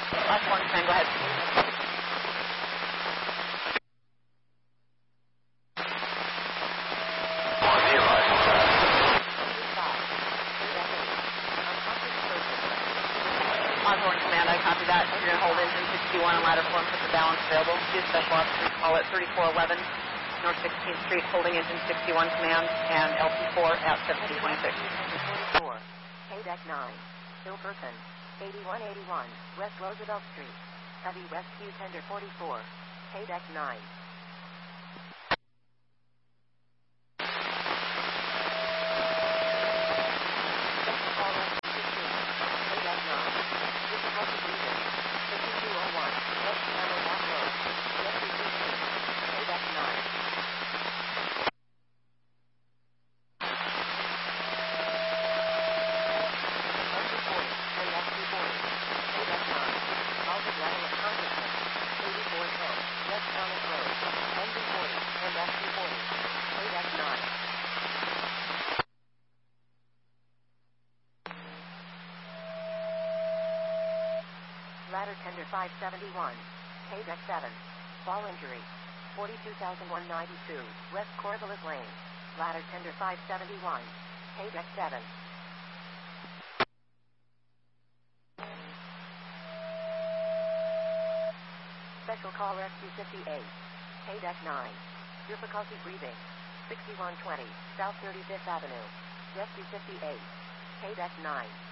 Last one, go ahead. Osborne Command, I copy that. You're going to hold engine 61 on ladder 4 and put the balance available. Use special officers, call at 3411 North 16th Street, holding engine 61 Command and LP4 at 1726. 44, K-Deck 9, Bill Person, 8181 West Roosevelt Street, Heavy Rescue Tender 44, K-Deck 9. Ladder Tender 571, K-Deck 7, fall injury, 42,192, West Corvallis Lane, Ladder Tender 571, K-Deck 7. Special call Rescue 58, K-Deck 9, difficulty breathing, 6120, South 35th Avenue, Rescue 58, K-Deck 9.